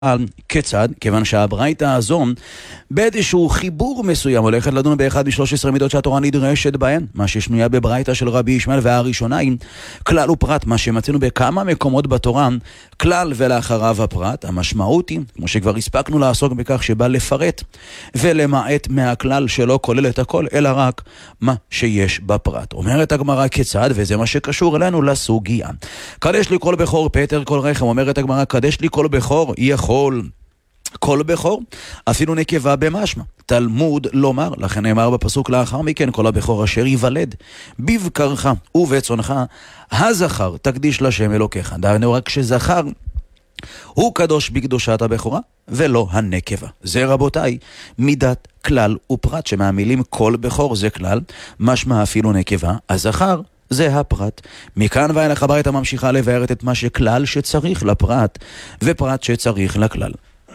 כיצד? כיוון שהברייתא הזו באיזשהו חיבור מסוים הולכת לדון באחד מ-13 מידות שהתורה נדרשת בהן, מה ששנויה בברייתא של רבי ישמעאל, והראשונה היא כלל ופרט, מה שמצינו בכמה מקומות בתורה, כלל ולאחריו הפרט. המשמעות היא, כמו שכבר הספקנו לעסוק בכך, שבא לפרט ולמעט מהכלל שלא כולל את הכל, אלא רק מה שיש בפרט. אומרת הגמרא כיצד, וזה מה שקשור אלינו לסוגיה. קדש לי כל בכור פטר כל רחם, אומרת הגמרא, קדש לי כל בכור יכול כל בכור, אפילו נקבה במשמע. תלמוד לומר, לכן נאמר בפסוק לאחר מכן, כל הבכור אשר ייוולד בבקרך ובצונך הזכר תקדיש לשם אלוקיך. דהיינו רק שזכר הוא קדוש בקדושת הבכורה ולא הנקבה. זה רבותיי מידת כלל ופרט, שמהמילים כל בכור זה כלל, משמע אפילו נקבה, הזכר זה הפרט. מכאן ואילך הברייתא ממשיכה לבאר את מה שכלל שצריך לפרט ופרט שצריך לכלל.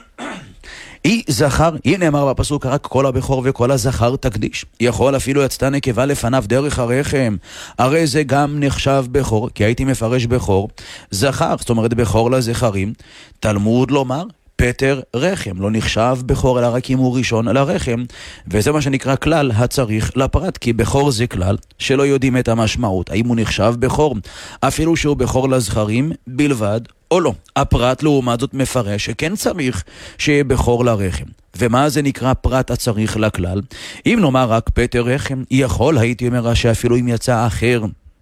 היא זכר, היא נאמר בפסוק רק כל הבכור וכל הזכר תקדיש. יכול אפילו יצתה נקבה לפניו דרך הרחם, הרי זה גם נחשב בכור, כי הייתי מפרש בכור זכר, זאת אומרת בכור לזכרים. תלמוד לומר פטר רחם, לא נחשב בכור אלא רק אם הוא ראשון לרחם, וזה מה שנקרא כלל הצריך לפרט, כי בכור זה כלל שלא יודעים את המשמעות, האם הוא נחשב בכור אפילו שהוא בכור לזכרים בלבד או לא. הפרט לעומת זאת מפרש שכן צריך שיהיה בכור לרחם. ומה זה נקרא פרט הצריך לכלל? אם נאמר רק פטר רחם, יכול הייתי אומר שאפילו אם יצא אחר,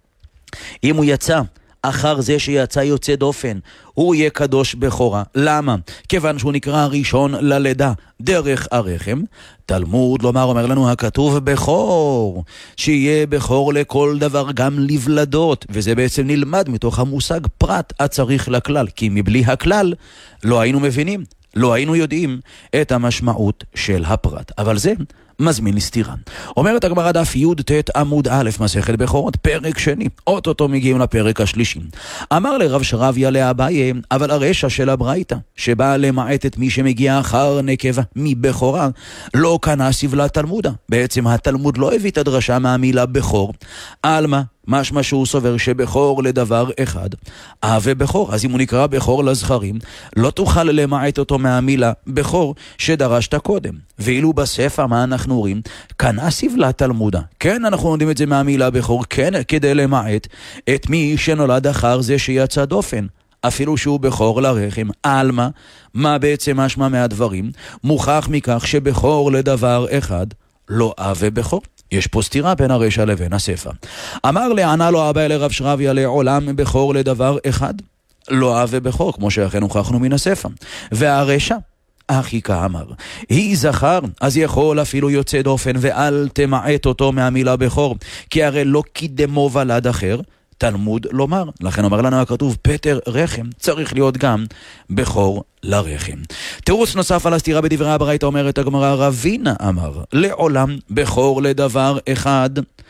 אם הוא יצא אחר זה שיצא יוצא דופן, הוא יהיה קדוש בכורה. למה? כיוון שהוא נקרא ראשון ללידה דרך הרחם. תלמוד לומר אומר לנו הכתוב בכור, שיהיה בכור לכל דבר גם לבלדות, וזה בעצם נלמד מתוך המושג פרט הצריך לכלל, כי מבלי הכלל לא היינו מבינים, לא היינו יודעים את המשמעות של הפרט. אבל זה מזמין לסתירה. אומרת הגמרא דף י"ט עמוד א', מסכת בכורות, פרק שני, אוטוטו מגיעים לפרק השלישי. אמר לרב שרביה לאביי, אבל הרשע של הברייתא שבא למעט את מי שמגיע אחר נקבה מבכורה לא קנה סבלה תלמודה. בעצם התלמוד לא הביא את הדרשה מהמילה בכור, אלמה משמע שהוא סובר שבכור לדבר אחד, ובכור, אז אם הוא נקרא בכור לזכרים, לא תוכל למעט אותו מהמילה בכור שדרשת קודם. ואילו בספר מה אנחנו רואים? קנה סבלה תלמודה. כן, אנחנו לומדים את זה מהמילה בכור, כן, כדי למעט את מי שנולד אחר זה שיצא דופן, אפילו שהוא בכור לרחם. אלמה, מה בעצם משמע מהדברים? מוכח מכך שבכור לדבר אחד לא ובכור. יש פה סתירה בין הרשע לבין הספר. אמר לענה לו אביי לרב שרביה, לעולם בכור לדבר אחד לא ובכור, כמו שאכן הוכחנו מן הספר. והרשע אחיקה אמר, היא זכר, אז יכול אפילו יוצא דופן, ואל תמעט אותו מהמילה בכור, כי הרי לא קידמו ולד אחר. תלמוד לומר, לכן אומר לנו הכתוב פטר רחם, צריך להיות גם בכור לרחם. תירוץ נוסף על הסתירה בדברי הברייתא, אומרת הגמרא, רבינה אמר, לעולם בכור לדבר אחד,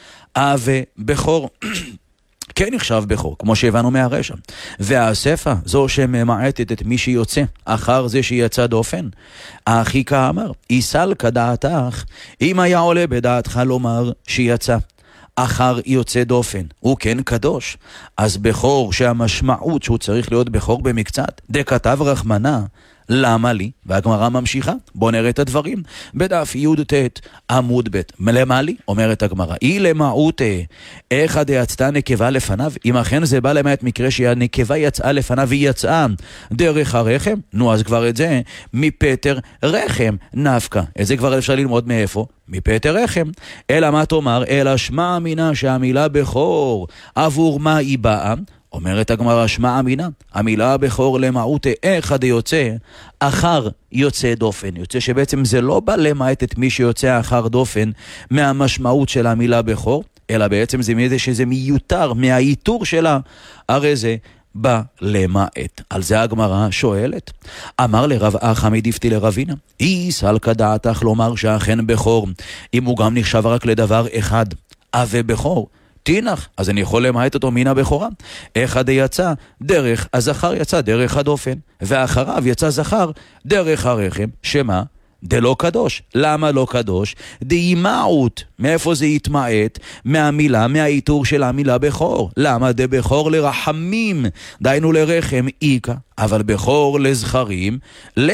ובכור כן נחשב בכור, כמו שהבנו מהרשע. והספר, זו שממעטת את מי שיוצא אחר זה שיצא דופן. האחיקה אמר, יסל כדעתך, אם היה עולה בדעתך לומר שיצא אחר יוצא דופן, הוא כן קדוש, אז בכור שהמשמעות שהוא צריך להיות בכור במקצת, דכתב רחמנה, למה לי? והגמרא ממשיכה, בוא נראה את הדברים בדף י"ט עמוד ב'. למה לי? אומרת הגמרא, אי למעוט איך יצאה נקבה לפניו, אם אכן זה בא למעט מקרה שהנקבה יצאה לפניו והיא יצאה דרך הרחם, נו אז כבר את זה מפטר רחם נפקא. את זה כבר אפשר ללמוד מאיפה? מפטר רחם. אלא מה תאמר? אלא שמע אמינה שהמילה בכור עבור מה היא באה? אומרת הגמרא, שמע אמינה, המילה בכור למעוט אחד יוצא אחר יוצא דופן. יוצא שבעצם זה לא בא למעט את מי שיוצא אחר דופן מהמשמעות של המילה בכור, אלא בעצם זה מזה שזה מיותר, מהאיתור שלה, הרי זה בא למעט. על זה הגמרא שואלת. אמר לרב אחא דפתי לרבינה, יסל כדעתך לומר שאכן בכור, אם הוא גם נחשב רק לדבר אחד, ובכור תינח, אז אני יכול למעט אותו מן הבכורה. אחד יצא דרך הזכר, יצא דרך הדופן, ואחריו יצא זכר דרך הרחם, שמה? דלא קדוש. למה לא קדוש? דאימאות. מאיפה זה יתמעט? מהמילה, מהאיתור של המילה בכור. למה? דבכור לרחמים, דיינו לרחם איקה, אבל בכור לזכרים